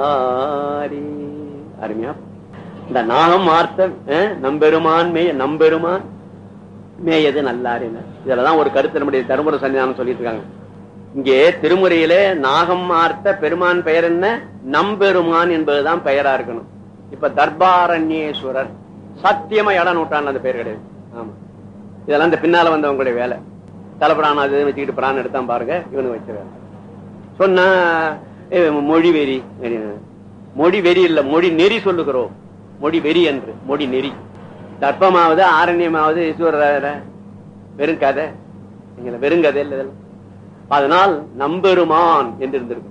அருமையா இந்த நாகம் வார்த்த நம்பெருமான் நம்பெருமான் மேயது நல்லாரின. இதுலதான் ஒரு கருத்து நம்முடைய தருமபுர சன்னிதானம் சொல்லிட்டு இருக்காங்க. இங்கே திருமுறையிலே நாகம் வார்த்த பெருமான் பெயர் என்ன? நம்பெருமான் என்பதுதான் பெயரா இருக்கணும். இப்ப தர்பாரண்யேஸ்வரர் சத்தியமா இடம் நூற்றாண்டு அந்த பெயர் கிடையாது. ஆமா, இதெல்லாம் இந்த பின்னால வந்தவங்களுடைய வேலை. தலைப்பிராணம் அது வச்சுக்கிட்டு பிராணம் எடுத்தான் பாருங்க, இவனு வச்சிருக்காங்க. சொன்னா மொழி வெறி, மொழி வெறி இல்ல, மொழி நெறி சொல்லுகிறோம். மொழி வெறி என்று மொழி நெறி. தர்ப்பமாவது ஆரண்யமாவது ஈஸ்வரர் வெறும் கதை, வெறும் கதை இல்ல. அதனால் நம்பெருமான் என்று இருந்திருக்கு.